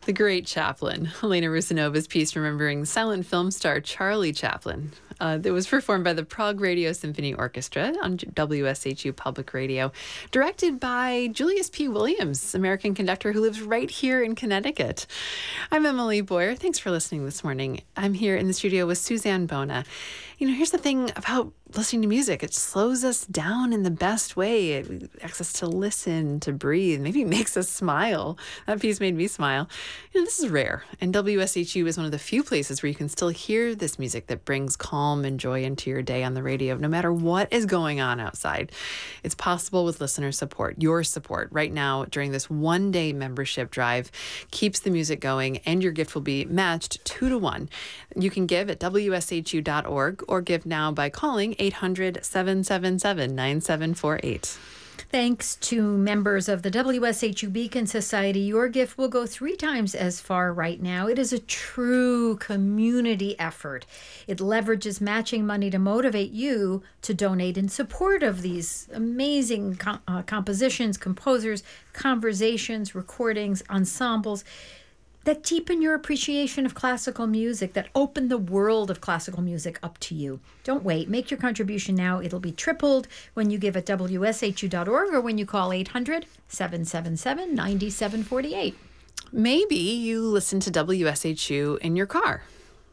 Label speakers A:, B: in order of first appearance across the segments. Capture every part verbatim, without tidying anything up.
A: The great Chaplin, Elena Rusinova's piece remembering silent film star Charlie Chaplin. Uh, it was performed by the Prague Radio Symphony Orchestra on W S H U Public Radio, directed by Julius P. Williams, American conductor who lives right here in Connecticut. I'm Emily Boyer. Thanks for listening this morning. I'm here in the studio with Suzanne Bona. You know, here's the thing about listening to music. It slows us down in the best way. It asks us to listen, to breathe, maybe makes us smile. That piece made me smile. You know, this is rare, and W S H U is one of the few places where you can still hear this music that brings calm and joy into your day on the radio, no matter what is going on outside. It's possible with listener support. Your support right now during this one-day membership drive keeps the music going, and your gift will be matched two to one. You can give at W S H U dot org or give now by calling eight hundred, seven seven seven, nine seven four eight.
B: Thanks to members of the W S H U Beacon Society, your gift will go three times as far right now. It is a true community effort. It leverages matching money to motivate you to donate in support of these amazing com- uh, compositions, composers, conversations, recordings, ensembles that deepen your appreciation of classical music, that open the world of classical music up to you. Don't wait. Make your contribution now. It'll be tripled when you give at W S H U dot org or when you call eight hundred, seven seven seven, nine seven four eight.
A: Maybe you listen to W S H U in your car,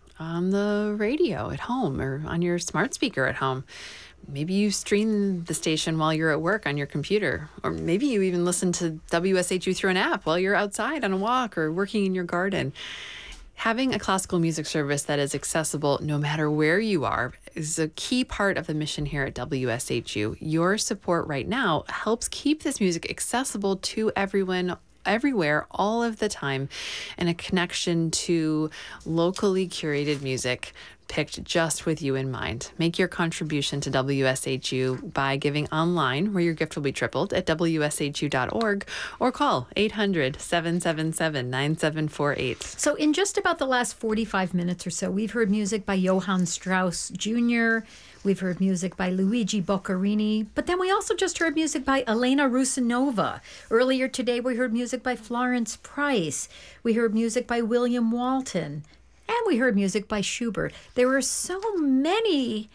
A: on the radio at home, or on your smart speaker at home. Maybe you stream the station while you're at work on your computer, or maybe you even listen to W S H U through an app while you're outside on a walk or working in your garden. Having a classical music service that is accessible no matter where you are is a key part of the mission here at W S H U. Your support right now helps keep this music accessible to everyone, everywhere, all of the time, and a connection to locally curated music picked just with you in mind. Make your contribution to W S H U by giving online, where your gift will be tripled, at W S H U dot org, or call eight hundred, seven seven seven, nine seven four eight.
B: So in just about the last forty-five minutes or so, we've heard music by Johann Strauss Junior We've heard music by Luigi Boccherini, but then we also just heard music by Elena Rusinova. Earlier today, we heard music by Florence Price. We heard music by William Walton. And we heard music by Schubert. There were so many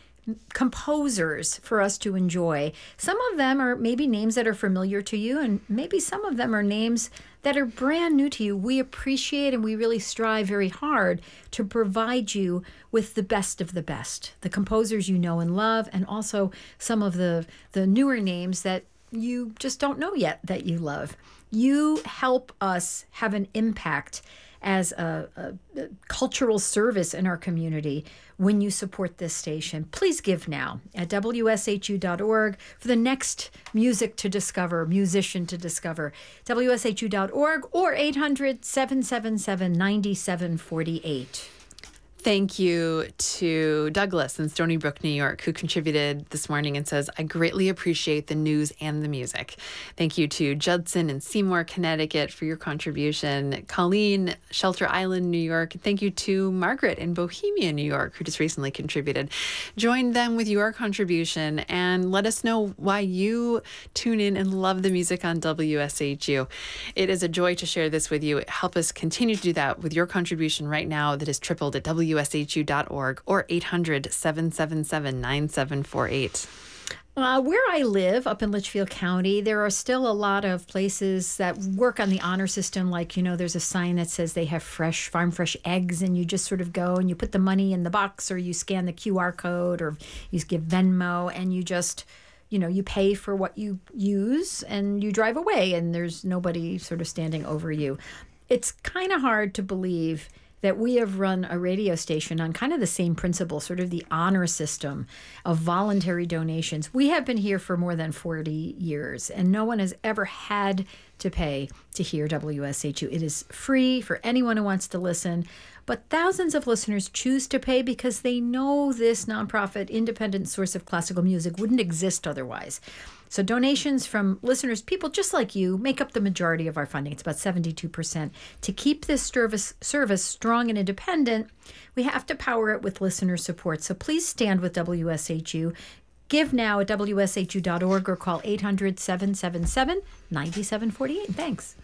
B: composers for us to enjoy. Some of them are maybe names that are familiar to you, and maybe some of them are names that are brand new to you. We appreciate and we really strive very hard to provide you with the best of the best, the composers you know and love, and also some of the, the newer names that you just don't know yet that you love. You help us have an impact as a, a, a cultural service in our community when you support this station. Please give now at W S H U dot org for the next music to discover, musician to discover. W S H U dot org or eight hundred, seven seven seven, nine seven four eight.
A: Thank you to Douglas in Stony Brook, New York, who contributed this morning and says, I greatly appreciate the news and the music. Thank you to Judson in Seymour, Connecticut for your contribution. Colleen, Shelter Island, New York. Thank you to Margaret in Bohemia, New York, who just recently contributed. Join them with your contribution and let us know why you tune in and love the music on W S H U. It is a joy to share this with you. Help us continue to do that with your contribution right now that is tripled at W S H U dot org or eight hundred, seven seven seven, nine seven four eight.
B: Uh, where I live, up in Litchfield County, there are still a lot of places that work on the honor system. Like, you know, there's a sign that says they have fresh, farm fresh eggs, and you just sort of go and you put the money in the box, or you scan the Q R code, or you give Venmo, and you just, you know, you pay for what you use and you drive away, and there's nobody sort of standing over you. It's kind of hard to believe that we have run a radio station on kind of the same principle, sort of the honor system of voluntary donations. We have been here for more than forty years, and no one has ever had to pay to hear W S H U. It is free for anyone who wants to listen, but thousands of listeners choose to pay because they know this nonprofit independent source of classical music wouldn't exist otherwise. So donations from listeners, people just like you, make up the majority of our funding. It's about seventy-two percent. To keep this service, service strong and independent, we have to power it with listener support. So please stand with W S H U. Give now at W S H U dot org or call eight hundred, seven seven seven, nine seven four eight. Thanks.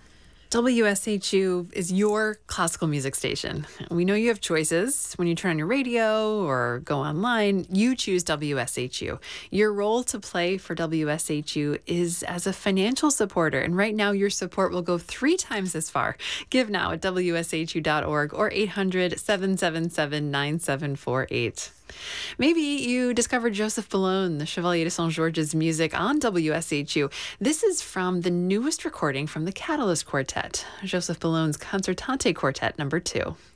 A: W S H U is your classical music station. We know you have choices. When you turn on your radio or go online, you choose W S H U. Your role to play for W S H U is as a financial supporter, and right now your support will go three times as far. Give now at W S H U dot org or eight hundred, seven seven seven, nine seven four eight. Maybe you discovered Joseph Bellone, the Chevalier de Saint-Georges music on W S H U. This is from the newest recording from the Catalyst Quartet, Joseph Bellone's Concertante Quartet number two.